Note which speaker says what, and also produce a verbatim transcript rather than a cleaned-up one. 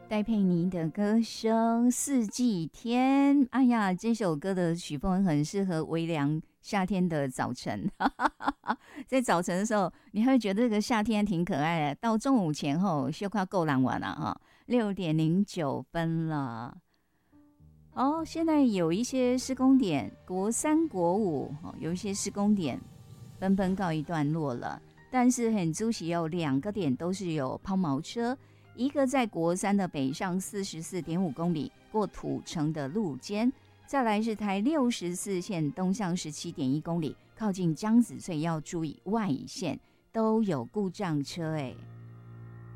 Speaker 1: 戴佩妮的歌声《四季天》，哎呀，这首歌的曲风很适合微凉夏天的早晨。在早晨的时候，你会觉得这个夏天挺可爱的。到中午前后，就快够浪完了哈，六点零九分了。哦，现在有一些施工点，国三、国五有一些施工点纷纷告一段落了。但是很珠喜有两个点都是有抛锚车。一个在国三的北上四十四点五公里过土城的路肩，再来是台六十四线东向十七点一公里靠近江子翠要注意外线都有故障车哎。